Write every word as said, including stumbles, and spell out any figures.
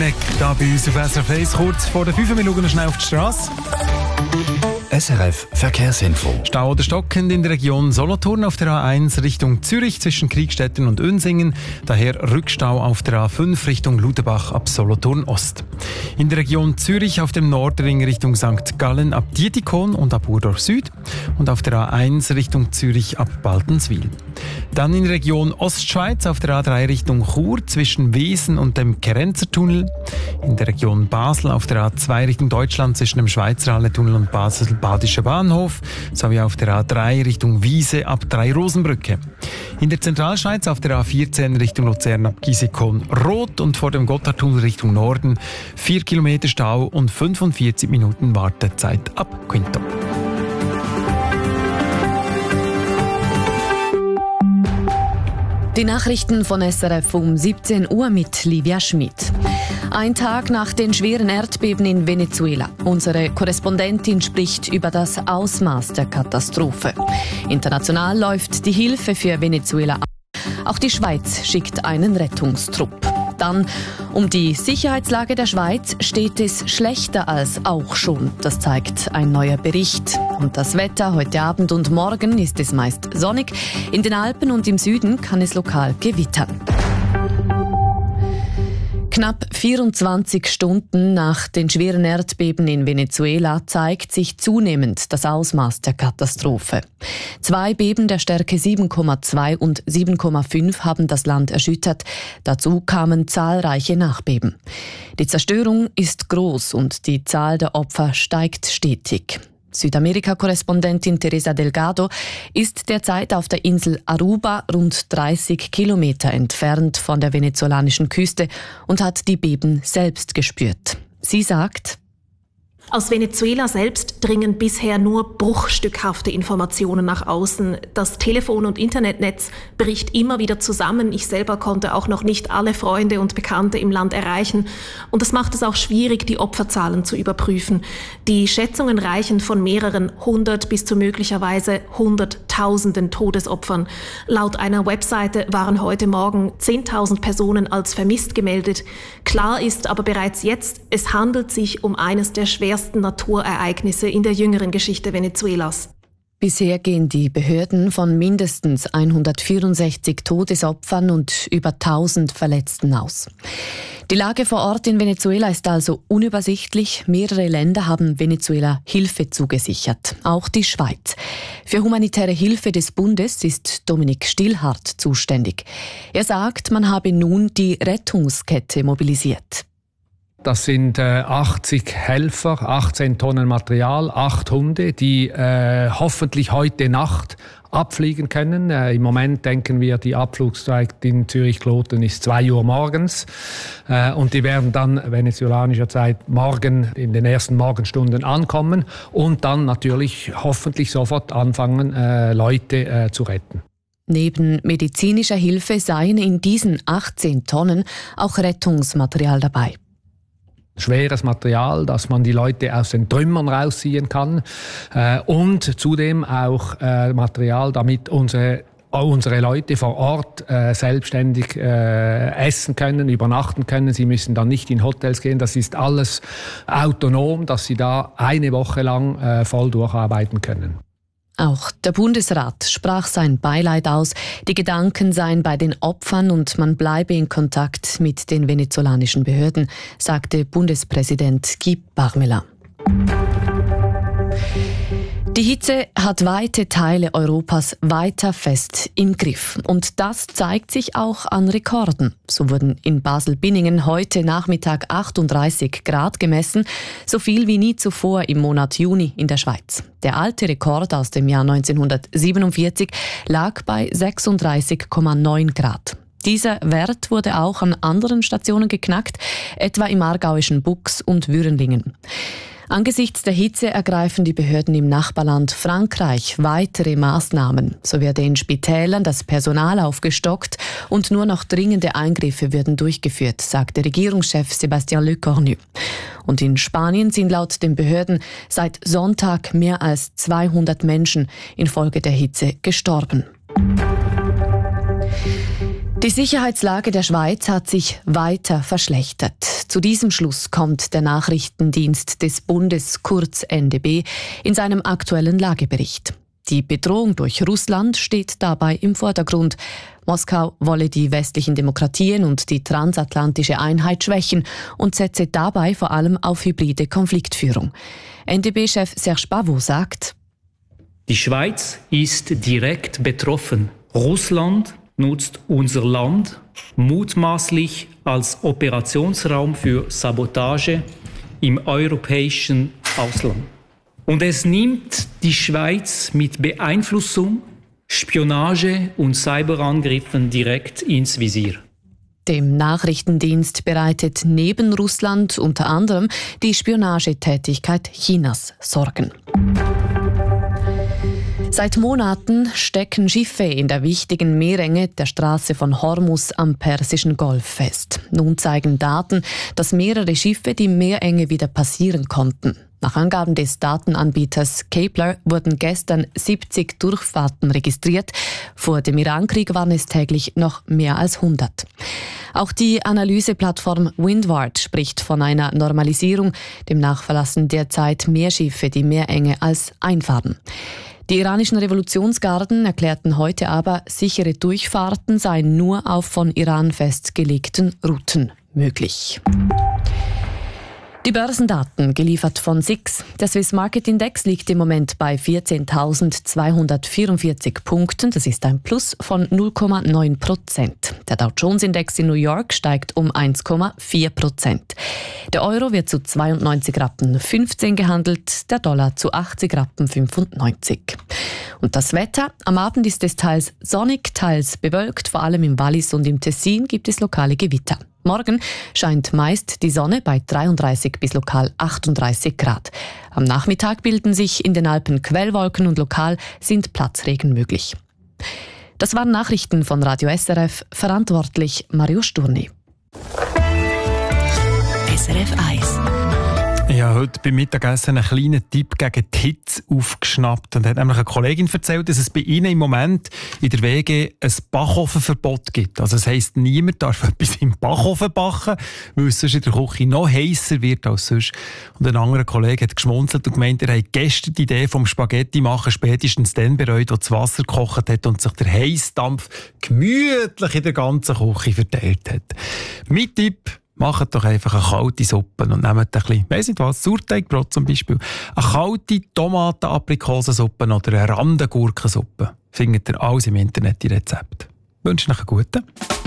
Rieneck, da bei uns auf S R F eins, kurz vor der fünf. Wir schauen schnell auf die Straße. S R F Verkehrsinfo. Stau oder stockend in der Region Solothurn auf der A eins Richtung Zürich zwischen Kriegstetten und Unsingen. Daher Rückstau auf der A fünf Richtung Ludenbach ab Solothurn Ost. In der Region Zürich auf dem Nordring Richtung Sankt Gallen ab Dietikon und ab Urdorf Süd. Und auf der A eins Richtung Zürich ab Baltenswil. Dann in der Region Ostschweiz auf der A drei Richtung Chur zwischen Wesen und dem Kerenzertunnel. In der Region Basel auf der A zwei Richtung Deutschland zwischen dem Schweizerhalletunnel und Basel Badischer Bahnhof sowie auf der A drei Richtung Wiese ab Drei-Rosenbrücke. In der Zentralschweiz auf der A vierzehn Richtung Luzern ab Gisikon Rot und vor dem Gotthardtunnel Richtung Norden vier Kilometer Stau und fünfundvierzig Minuten Wartezeit ab Quinto. Die Nachrichten von S R F um siebzehn Uhr mit Livia Schmid. Ein Tag nach den schweren Erdbeben in Venezuela. Unsere Korrespondentin spricht über das Ausmaß der Katastrophe. International läuft die Hilfe für Venezuela ab. Auch die Schweiz schickt einen Rettungstrupp. Dann um die Sicherheitslage der Schweiz steht es schlechter als auch schon. Das zeigt ein neuer Bericht. Und das Wetter heute Abend und morgen ist es meist sonnig. In den Alpen und im Süden kann es lokal gewittern. Knapp vierundzwanzig Stunden nach den schweren Erdbeben in Venezuela zeigt sich zunehmend das Ausmaß der Katastrophe. Zwei Beben der Stärke sieben Komma zwei und sieben Komma fünf haben das Land erschüttert. Dazu kamen zahlreiche Nachbeben. Die Zerstörung ist groß und die Zahl der Opfer steigt stetig. Südamerika-Korrespondentin Teresa Delgado ist derzeit auf der Insel Aruba, rund dreißig Kilometer entfernt von der venezolanischen Küste, und hat die Beben selbst gespürt. Sie sagt: Aus Venezuela selbst dringen bisher nur bruchstückhafte Informationen nach außen. Das Telefon- und Internetnetz bricht immer wieder zusammen. Ich selber konnte auch noch nicht alle Freunde und Bekannte im Land erreichen. Und das macht es auch schwierig, die Opferzahlen zu überprüfen. Die Schätzungen reichen von mehreren hundert bis zu möglicherweise hunderttausenden Todesopfern. Laut einer Webseite waren heute Morgen zehntausend Personen als vermisst gemeldet. Klar ist aber bereits jetzt, es handelt sich um eines der schwersten Naturereignisse in der jüngeren Geschichte Venezuelas. Bisher gehen die Behörden von mindestens hundertvierundsechzig Todesopfern und über tausend Verletzten aus. Die Lage vor Ort in Venezuela ist also unübersichtlich. Mehrere Länder haben Venezuela Hilfe zugesichert, auch die Schweiz. Für humanitäre Hilfe des Bundes ist Dominik Stillhardt zuständig. Er sagt, man habe nun die Rettungskette mobilisiert. Das sind äh, achtzig Helfer, achtzehn Tonnen Material, acht Hunde, die äh, hoffentlich heute Nacht abfliegen können. Äh, Im Moment denken wir, die Abflugszeit in Zürich-Kloten ist zwei Uhr morgens. Äh, und die werden dann venezolanischer Zeit morgen in den ersten Morgenstunden ankommen und dann natürlich hoffentlich sofort anfangen, äh, Leute äh, zu retten. Neben medizinischer Hilfe seien in diesen achtzehn Tonnen auch Rettungsmaterial dabei. Schweres Material, dass man die Leute aus den Trümmern rausziehen kann, äh, und zudem auch äh, Material, damit unsere unsere Leute vor Ort äh, selbstständig äh, essen können, übernachten können. Sie müssen dann nicht in Hotels gehen. Das ist alles autonom, dass sie da eine Woche lang äh, voll durcharbeiten können. Auch der Bundesrat sprach sein Beileid aus. Die Gedanken seien bei den Opfern und man bleibe in Kontakt mit den venezolanischen Behörden, sagte Bundespräsident Guy Parmelin. Die Hitze hat weite Teile Europas weiter fest im Griff. Und das zeigt sich auch an Rekorden. So wurden in Basel-Binningen heute Nachmittag achtunddreißig Grad gemessen, so viel wie nie zuvor im Monat Juni in der Schweiz. Der alte Rekord aus dem Jahr neunzehnhundertsiebenundvierzig lag bei sechsunddreißig Komma neun Grad. Dieser Wert wurde auch an anderen Stationen geknackt, etwa im aargauischen Bux und Würenlingen. Angesichts der Hitze ergreifen die Behörden im Nachbarland Frankreich weitere Maßnahmen. So werde in Spitälern das Personal aufgestockt und nur noch dringende Eingriffe würden durchgeführt, sagte Regierungschef Sébastien Lecornu. Und in Spanien sind laut den Behörden seit Sonntag mehr als zweihundert Menschen infolge der Hitze gestorben. Die Sicherheitslage der Schweiz hat sich weiter verschlechtert. Zu diesem Schluss kommt der Nachrichtendienst des Bundes, kurz N D B, in seinem aktuellen Lagebericht. Die Bedrohung durch Russland steht dabei im Vordergrund. Moskau wolle die westlichen Demokratien und die transatlantische Einheit schwächen und setze dabei vor allem auf hybride Konfliktführung. N D B-Chef Serge Pavot sagt: Die Schweiz ist direkt betroffen. Russland nutzt unser Land mutmaßlich als Operationsraum für Sabotage im europäischen Ausland. Und es nimmt die Schweiz mit Beeinflussung, Spionage und Cyberangriffen direkt ins Visier. Dem Nachrichtendienst bereitet neben Russland unter anderem die Spionagetätigkeit Chinas Sorgen. Seit Monaten stecken Schiffe in der wichtigen Meerenge der Straße von Hormuz am Persischen Golf fest. Nun zeigen Daten, dass mehrere Schiffe die Meerenge wieder passieren konnten. Nach Angaben des Datenanbieters Kepler wurden gestern siebzig Durchfahrten registriert. Vor dem Irankrieg waren es täglich noch mehr als hundert. Auch die Analyseplattform Windward spricht von einer Normalisierung. Demnach verlassen derzeit mehr Schiffe die Meerenge als einfahren. Die iranischen Revolutionsgarden erklärten heute aber, sichere Durchfahrten seien nur auf von Iran festgelegten Routen möglich. Die Börsendaten, geliefert von S I X. Der Swiss Market Index liegt im Moment bei vierzehntausendzweihundertvierundvierzig Punkten. Das ist ein Plus von null Komma neun Prozent. Der Dow Jones Index in New York steigt um eins Komma vier Prozent. Der Euro wird zu zweiundneunzig Rappen fünfzehn gehandelt, der Dollar zu achtzig Rappen fünfundneunzig. Und das Wetter? Am Abend ist es teils sonnig, teils bewölkt. Vor allem im Wallis und im Tessin gibt es lokale Gewitter. Morgen scheint meist die Sonne bei dreiunddreißig bis lokal achtunddreißig Grad. Am Nachmittag bilden sich in den Alpen Quellwolken und lokal sind Platzregen möglich. Das waren Nachrichten von Radio S R F, verantwortlich Mario Sturni. S R F eins. Ich habe heute beim Mittagessen einen kleinen Tipp gegen die Hitze aufgeschnappt. Und hat nämlich eine Kollegin erzählt, dass es bei ihnen im Moment in der W G ein Bachofenverbot gibt. Also das heisst, niemand darf etwas im Backofen backen, weil es sonst in der Küche noch heißer wird als sonst. Und ein anderer Kollege hat geschmunzelt und gemeint, er hat gestern die Idee vom Spaghetti machen spätestens dann bereut, als das Wasser gekocht hat und sich der Heissdampf gemütlich in der ganzen Küche verteilt hat. Mein Tipp: macht doch einfach eine kalte Suppe und nehmt ein bisschen, weiss nicht was, Sauerteigbrot zum Beispiel, eine kalte Tomaten-Aprikosensuppe oder eine Randengurkensuppe. Findet ihr alles im Internet, die Rezepte. Ich wünsche euch einen guten.